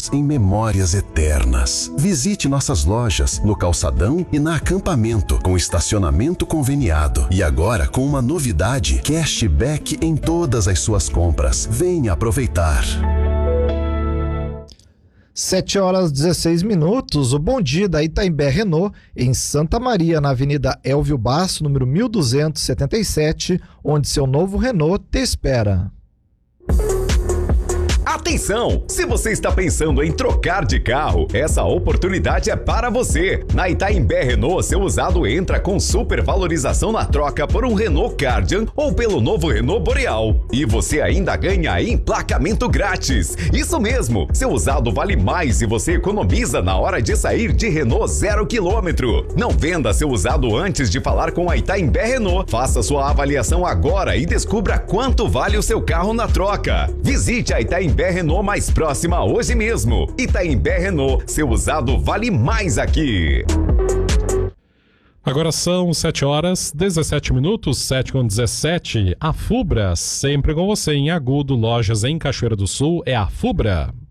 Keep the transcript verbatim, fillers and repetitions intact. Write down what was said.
juntos em memórias eternas. Visite nossas lojas no Calçadão e na Acampamento, com estacionamento conveniado. E agora com uma novidade: cashback em todas as suas compras. Venha aproveitar. sete horas e dezesseis minutos, o Bom Dia da Itaimbé Renault, em Santa Maria, na Avenida Elvio Basso, número mil duzentos e setenta e sete, onde seu novo Renault te espera. Atenção! Se você está pensando em trocar de carro, essa oportunidade é para você. Na Itaimbé Renault, seu usado entra com supervalorização na troca por um Renault Kardian ou pelo novo Renault Boreal. E você ainda ganha emplacamento grátis. Isso mesmo! Seu usado vale mais e você economiza na hora de sair de Renault zero quilômetro. Não venda seu usado antes de falar com a Itaimbé Renault. Faça sua avaliação agora e descubra quanto vale o seu carro na troca. Visite a Itaimbé Renault mais próxima hoje mesmo. Itaimbé Renault, seu usado vale mais aqui. Agora são sete horas, dezessete minutos, sete com dezessete. A Fubra, sempre com você em Agudo, lojas em Cachoeira do Sul, é a Fubra.